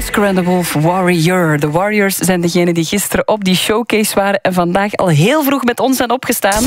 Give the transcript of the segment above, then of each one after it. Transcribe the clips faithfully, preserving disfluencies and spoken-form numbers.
Oscar and the Wolf, Warrior. De Warriors zijn degenen die gisteren op die showcase waren en vandaag al heel vroeg met ons zijn opgestaan.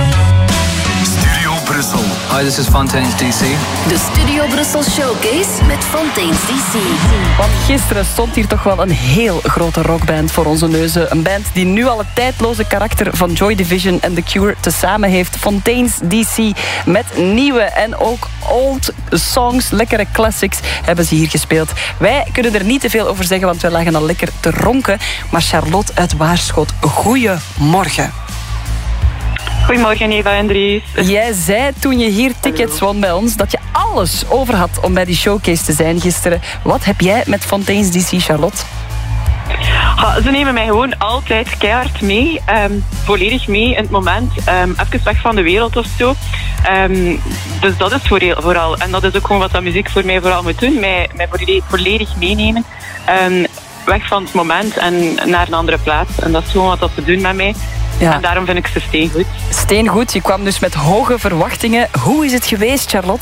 Studio Brussel. Hi, this is Fontaines D C. De Studio Brussel Showcase met Fontaines D C. Want gisteren stond hier toch wel een heel grote rockband voor onze neuzen. Een band die nu al het tijdloze karakter van Joy Division en The Cure tezamen heeft. Fontaines D C met nieuwe en ook old songs, lekkere classics, hebben ze hier gespeeld. Wij kunnen er niet te veel over zeggen, want wij lagen al lekker te ronken. Maar Charlotte uit Waarschot, goeiemorgen. Goedemorgen Eva en Dries. Jij zei toen je hier tickets won bij ons dat je alles over had om bij die showcase te zijn gisteren. Wat heb jij met Fontaines D C, Charlotte? Ha, ze nemen mij gewoon altijd keihard mee. Um, volledig mee in het moment. Um, even weg van de wereld of zo. Um, dus dat is vooral. En dat is ook gewoon wat dat muziek voor mij vooral moet doen. Mij, mij volledig meenemen. Um, weg van het moment en naar een andere plaats. En dat is gewoon wat dat ze doen met mij. Ja. En daarom vind ik ze steengoed. Steengoed, je kwam dus met hoge verwachtingen. Hoe is het geweest, Charlotte?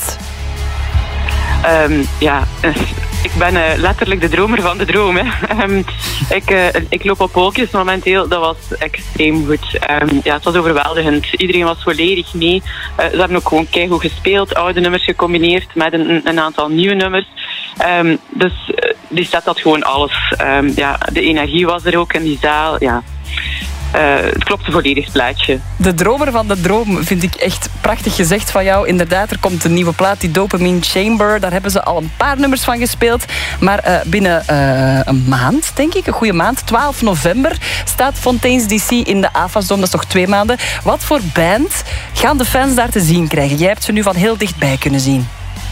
Um, ja, ik ben uh, letterlijk de dromer van de droom. Hè. Um, ik, uh, ik loop op wolkjes momenteel, dat was extreem goed. Um, ja, het was overweldigend. Iedereen was volledig mee. Uh, ze hebben ook gewoon keigoed gespeeld, oude nummers gecombineerd met een, een aantal nieuwe nummers. Um, dus uh, die zet dat gewoon alles. Um, ja, de energie was er ook in die zaal. Ja. Uh, het klopte volledig het plaatje. De dromer van de droom vind ik echt prachtig gezegd van jou. Inderdaad, er komt een nieuwe plaat, die Dopamine Chamber. Daar hebben ze al een paar nummers van gespeeld. Maar uh, binnen uh, een maand, denk ik, een goede maand, twaalf november, staat Fontaines D C in de AFAS-dom. Dat is nog twee maanden. Wat voor band gaan de fans daar te zien krijgen? Jij hebt ze nu van heel dichtbij kunnen zien.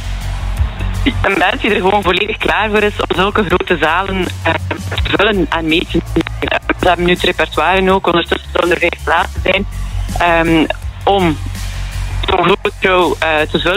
Een band die er gewoon volledig klaar voor is om zulke grote zalen uh, te vullen en mee te nemen. We hebben nu het repertoire ook, ondertussen zullen er vijf plaatsen zijn, um, om zo'n grote show uh, te zullen.